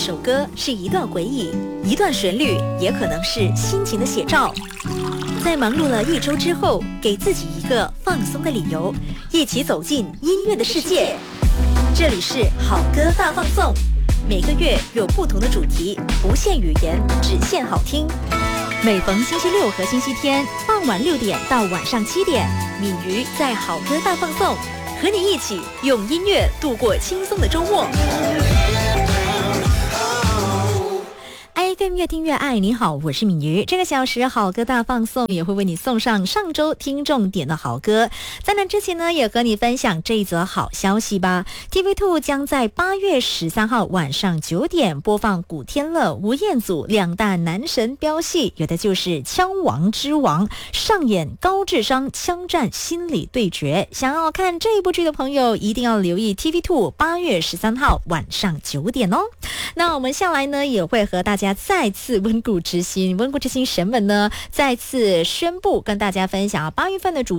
首歌是一段回忆，一段旋律也可能是心情的写照。在忙碌了一周之后，给自己一个放松的理由，一起走进音乐的世界。这里是好歌大放送，每个月有不同的主题，不限语言，只限好听。每逢星期六和星期天傍晚6点到晚上7点，敏瑜在好歌大放送，和你一起用音乐度过轻松的周末。FM 越听越爱，你好，我是敏瑜。这个小时好歌大放送也会为你送上上周听众点的好歌。在那之前呢，也和你分享这一则好消息吧。TV2 将在8月13号晚上9点播放古天乐、吴彦祖两大男神飙戏，有的就是枪王之王，上演高智商枪战心理对决。想要看这一部剧的朋友，一定要留意 TV2 8月13号晚上9点哦。那我们下来呢，也会和大家再次温故知新神们呢再次宣布跟大家分享8月份的主